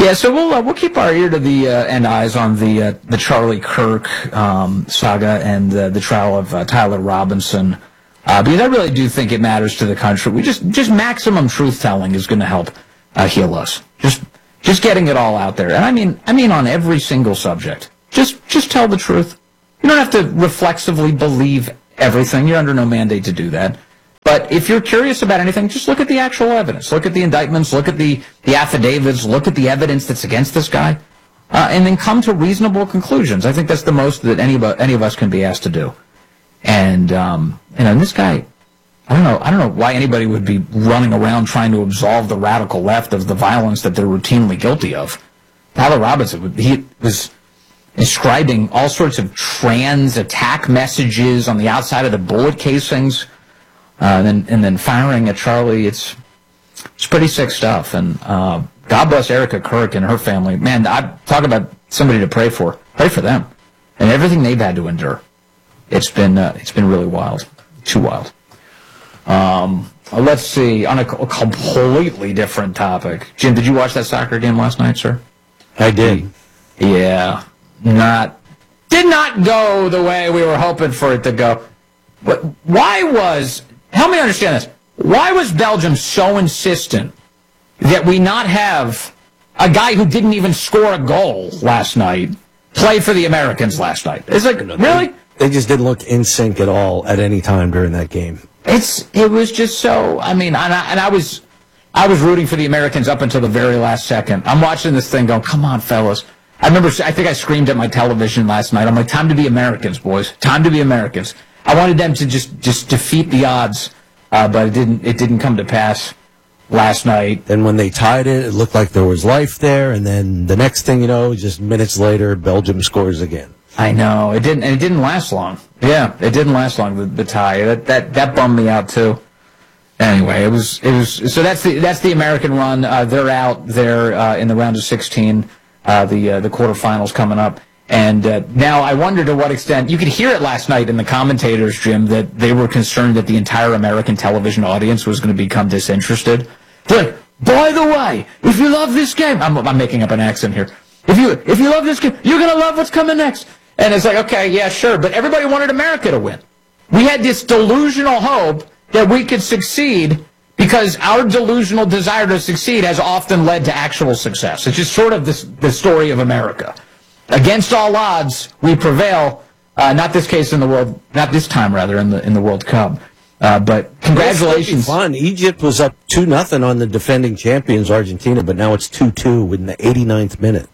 Yeah, so we'll keep our ear to the and eyes on the Charlie Kirk saga and the trial of Tyler Robinson, because I really do think it matters to the country. We just maximum truth telling is going to help heal us. Just getting it all out there, and I mean on every single subject. Just tell the truth. You don't have to reflexively believe everything. You're under no mandate to do that. But if you're curious about anything, just look at the actual evidence. Look at the indictments. Look at the affidavits. Look at the evidence that's against this guy, and then come to reasonable conclusions. I think that's the most that any of us can be asked to do. And this guy, I don't know why anybody would be running around trying to absolve the radical left of the violence that they're routinely guilty of. Tyler Robinson, he was inscribing all sorts of trans attack messages on the outside of the bullet casings. And then firing at Charlie, it's pretty sick stuff. And God bless Erica Kirk and her family. Man, I talk about somebody to pray for. Pray for them and everything they've had to endure. It's been really wild, too wild. Let's see, on a completely different topic. Jim, did you watch that soccer game last night, sir? I did. Yeah, did not go the way we were hoping for it to go. But help me understand this. Why was Belgium so insistent that we not have a guy who didn't even score a goal last night play for the Americans last night? It's like, really? They just didn't look in sync at all at any time during that game. It was just so, I was rooting for the Americans up until the very last second. I'm watching this thing going, come on, fellas. I think I screamed at my television last night. I'm like, time to be Americans, boys. Time to be Americans. I wanted them to just defeat the odds, but it didn't come to pass last night. And when they tied it, it looked like there was life there, and then the next thing you know, just minutes later, Belgium scores again. I know. It didn't last long. Yeah, it didn't last long, the tie. That bummed me out too. Anyway, it was so that's the American run. They're out there in the round of 16. The quarterfinals coming up. And now I wonder to what extent, you could hear it last night in the commentators, Jim, that they were concerned that the entire American television audience was going to become disinterested. They're like, by the way, if you love this game, I'm making up an accent here. If you love this game, you're going to love what's coming next. And it's like, okay, yeah, sure, but everybody wanted America to win. We had this delusional hope that we could succeed because our delusional desire to succeed has often led to actual success. It's just sort of the story of America. Against all odds, we prevail. Not this time in the World Cup. But congratulations. Fun. Egypt was up 2-0 on the defending champions Argentina, but now it's 2-2 in the 89th minute.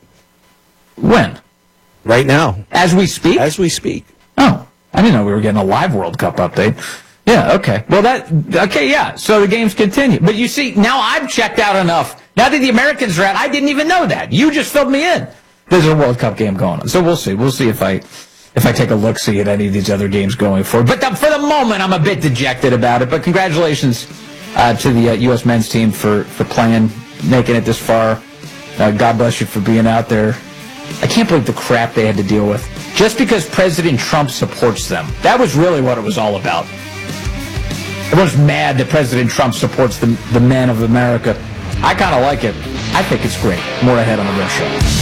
When? Right now. As we speak? As we speak. Oh, I didn't know we were getting a live World Cup update. Yeah, okay. Well, yeah. So the games continue. But you see, now I've checked out enough. Now that the Americans are out, I didn't even know that. You just filled me in. There's a World Cup game going on. So we'll see. We'll see if I take a look-see at any of these other games going forward. But for the moment, I'm a bit dejected about it. But congratulations to the U.S. men's team for playing, making it this far. God bless you for being out there. I can't believe the crap they had to deal with just because President Trump supports them. That was really what it was all about. Everyone's mad that President Trump supports the men of America. I kind of like it. I think it's great. More ahead on the Riff Show.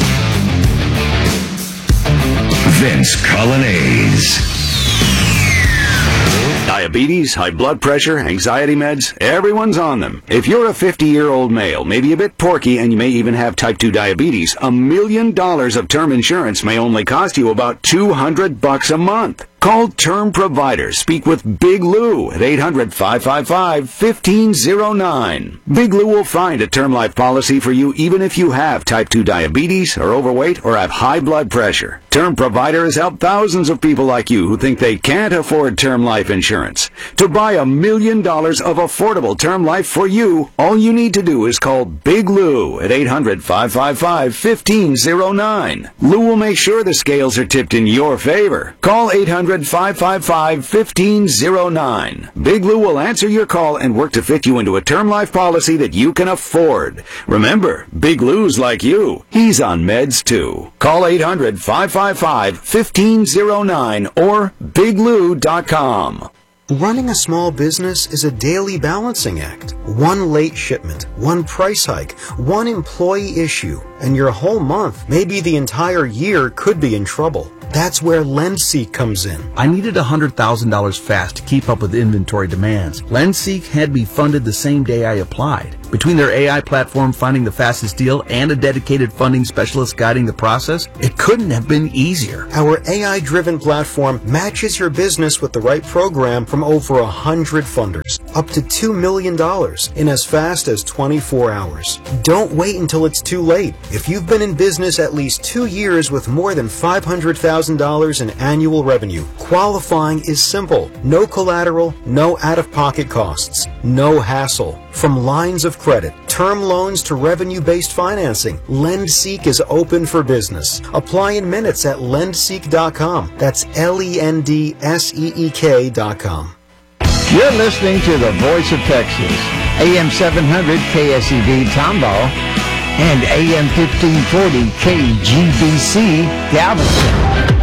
Vince Colonnese. Diabetes, high blood pressure, anxiety meds, everyone's on them. If you're a 50-year-old male, maybe a bit porky, and you may even have type 2 diabetes, $1 million of term insurance may only cost you about $200 a month. Call Term Provider. Speak with Big Lou at 800-555-1509. Big Lou will find a term life policy for you even if you have type 2 diabetes, are overweight, or have high blood pressure. Term Provider has helped thousands of people like you who think they can't afford term life insurance. To buy $1 million of affordable term life for you, all you need to do is call Big Lou at 800-555-1509. Lou will make sure the scales are tipped in your favor. Call 800-555-1509. Big Lou will answer your call and work to fit you into a term life policy that you can afford. Remember, Big Lou's like you. He's on meds too. Call 800-555-1509 or biglou.com. Running a small business is a daily balancing act. One late shipment, one price hike, one employee issue, and your whole month, maybe the entire year, could be in trouble. That's where LendSeek comes in. I needed $100,000 fast to keep up with inventory demands. LendSeek had me funded the same day I applied. Between their AI platform finding the fastest deal and a dedicated funding specialist guiding the process, it couldn't have been easier. Our AI-driven platform matches your business with the right program from over 100 funders, up to $2 million in as fast as 24 hours. Don't wait until it's too late. If you've been in business at least 2 years with more than $500,000 in annual revenue, qualifying is simple. No collateral, no out-of-pocket costs, no hassle. From lines of credit, term loans to revenue-based financing, LendSeek is open for business. Apply in minutes at lendseek.com. That's LENDSEEK.com. You're listening to the Voice of Texas, AM 700 KSEV Tomball and AM 1540 KGBC Galveston.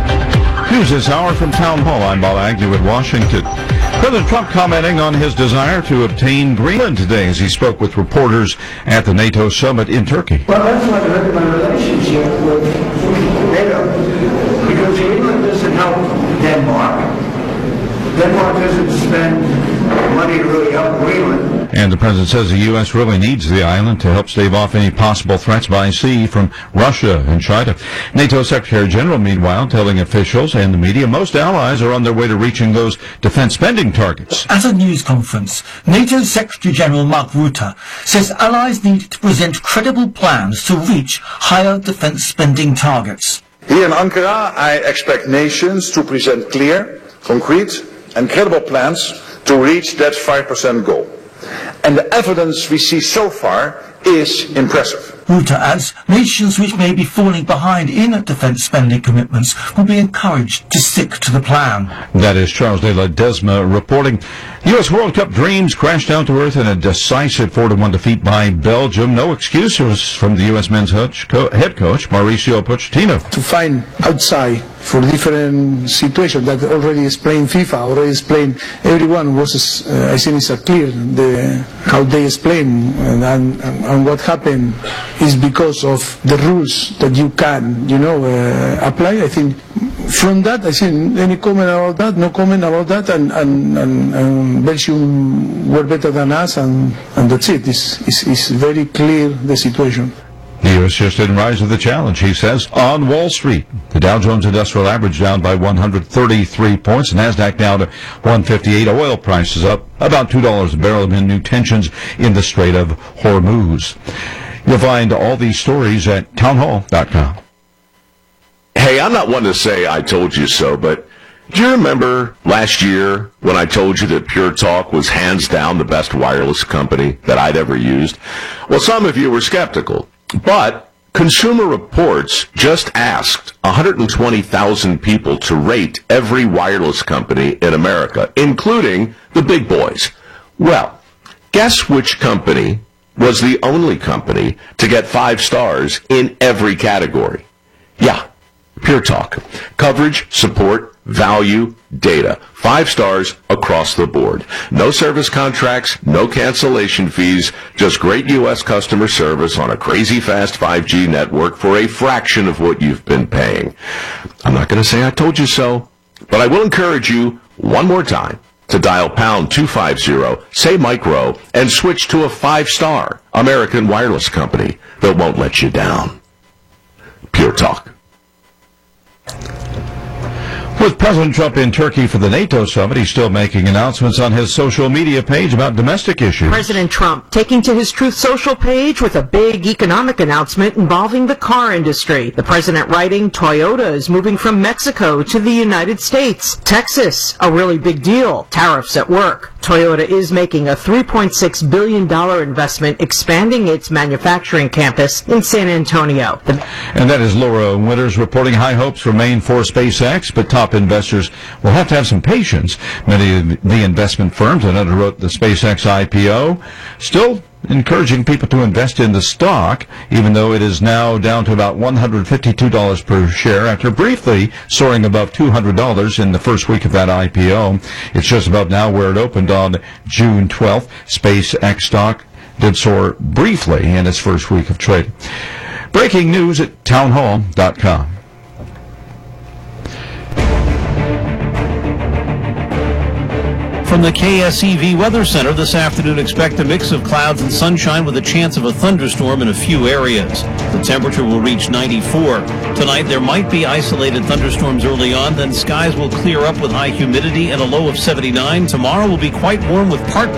News this hour from Town Hall. I'm Bob Agnew in Washington. President Trump commenting on his desire to obtain Greenland today as he spoke with reporters at the NATO summit in Turkey. Well, that's why I look at my relationship with NATO, because Greenland doesn't help Denmark. Denmark doesn't spend money to really help Greenland. And the president says the U.S. really needs the island to help stave off any possible threats by sea from Russia and China. NATO Secretary General, meanwhile, telling officials and the media most allies are on their way to reaching those defense spending targets. At a news conference, NATO Secretary General Mark Rutte says allies need to present credible plans to reach higher defense spending targets. Here in Ankara, I expect nations to present clear, concrete and credible plans to reach that 5% goal. And the evidence we see so far is impressive. Rutte adds nations which may be falling behind in defence spending commitments will be encouraged to stick to the plan. That is Charles de Ledesma reporting. U.S. World Cup dreams crashed down to earth in a decisive 4-1 defeat by Belgium. No excuses from the U.S. men's head coach Mauricio Pochettino. To find outside for different situations that already explained FIFA, already explained everyone was, I think it's clear how they explain and what happened is because of the rules that you can, apply. I think from that, I think any comment about that, no comment about that, and Belgium were better than us, and that's it. It's very clear the situation. The U.S. just didn't rise to the challenge, he says. On Wall Street, the Dow Jones Industrial Average down by 133 points, NASDAQ down to 158. Oil prices up about $2 a barrel amid new tensions in the Strait of Hormuz. You'll find all these stories at townhall.com. Hey, I'm not one to say I told you so, but do you remember last year when I told you that Pure Talk was hands down the best wireless company that I'd ever used? Well, some of you were skeptical, but Consumer Reports just asked 120,000 people to rate every wireless company in America, including the big boys. Well, guess which company was the only company to get 5 stars in every category? Yeah, Pure Talk. Coverage, support, value, data. 5 stars across the board. No service contracts, no cancellation fees, just great U.S. customer service on a crazy fast 5G network for a fraction of what you've been paying. I'm not going to say I told you so, but I will encourage you one more time to dial pound 250, say micro, and switch to a 5-star American wireless company that won't let you down. Pure Talk. With President Trump in Turkey for the NATO summit, he's still making announcements on his social media page about domestic issues. President Trump taking to his Truth Social page with a big economic announcement involving the car industry. The president writing, Toyota is moving from Mexico to the United States. Texas, a really big deal. Tariffs at work. Toyota is making a $3.6 billion investment expanding its manufacturing campus in San Antonio. And that is Laura Winters reporting high hopes remain for SpaceX, but top investors will have to have some patience. Many of the investment firms that underwrote the SpaceX IPO still encouraging people to invest in the stock, even though it is now down to about $152 per share after briefly soaring above $200 in the first week of that IPO. It's just about now where it opened on June 12th. SpaceX stock did soar briefly in its first week of trading. Breaking news at townhall.com. From the KSEV Weather Center this afternoon, expect a mix of clouds and sunshine with a chance of a thunderstorm in a few areas. The temperature will reach 94. Tonight, there might be isolated thunderstorms early on, then skies will clear up with high humidity and a low of 79. Tomorrow will be quite warm with partly